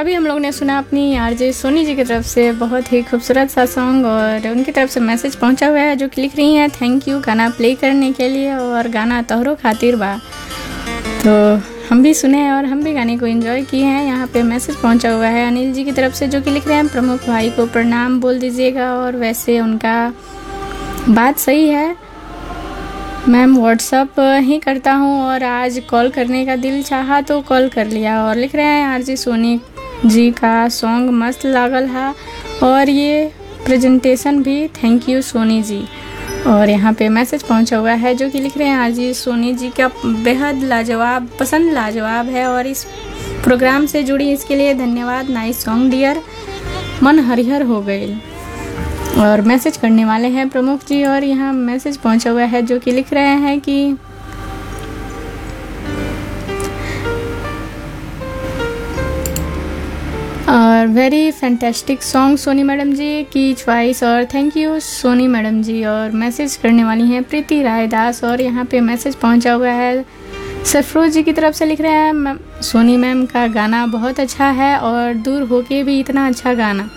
अभी हम लोग ने सुना अपनी आरजे सोनी जी की तरफ से बहुत ही खूबसूरत सा सॉन्ग, और उनकी तरफ से मैसेज पहुंचा हुआ है जो कि लिख रही हैं थैंक यू गाना प्ले करने के लिए, और गाना तोहरो खातिर बा। तो हम भी सुने हैं और हम भी गाने को एंजॉय किए हैं। यहाँ पे मैसेज पहुंचा हुआ है अनिल जी की तरफ से जो कि लिख रहे हैं प्रमुख भाई को प्रणाम बोल दीजिएगा। और वैसे उनका बात सही है, मैम व्हाट्सअप ही करता हूँ और आज कॉल करने का दिल चाहा तो कॉल कर लिया। और लिख रहे हैं आरजे सोनी जी का सॉन्ग मस्त लागल है और ये प्रेजेंटेशन भी थैंक यू सोनी जी। और यहाँ पे मैसेज पहुँचा हुआ है जो कि लिख रहे हैं आरजे सोनी जी का बेहद लाजवाब पसंद लाजवाब है और इस प्रोग्राम से जुड़ी इसके लिए धन्यवाद। नाइस सॉन्ग डियर, मन हरिहर हो गए। और मैसेज करने वाले हैं प्रमुख जी, और यहाँ मैसेज पहुंचा हुआ है जो कि लिख रहे हैं कि और वेरी फैंटास्टिक सॉन्ग सोनी मैडम जी की चॉइस, और थैंक यू सोनी मैडम जी। और मैसेज करने वाली हैं प्रीति रायदास, और यहाँ पे मैसेज पहुंचा हुआ है सफरोज जी की तरफ से। लिख रहे हैं सोनी मैम का गाना बहुत अच्छा है और दूर होके भी इतना अच्छा गाना,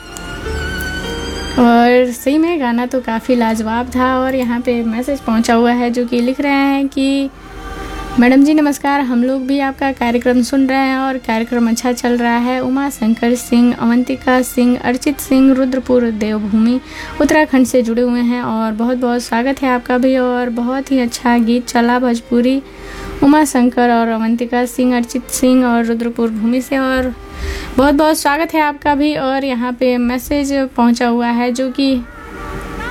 और सही में गाना तो काफ़ी लाजवाब था। और यहाँ पे मैसेज पहुँचा हुआ है जो कि लिख रहे हैं कि मैडम जी नमस्कार, हम लोग भी आपका कार्यक्रम सुन रहे हैं और कार्यक्रम अच्छा चल रहा है। उमा शंकर सिंह, अवंतिका सिंह, अर्चित सिंह रुद्रपुर देवभूमि उत्तराखंड से जुड़े हुए हैं और बहुत बहुत स्वागत है आपका भी। और बहुत ही अच्छा गीत चला भोजपुरी, उमा शंकर और अवंतिका सिंह, अर्चित सिंह और रुद्रपुर भूमि से, और बहुत बहुत स्वागत है आपका भी। और यहाँ पे मैसेज पहुँचा हुआ है जो कि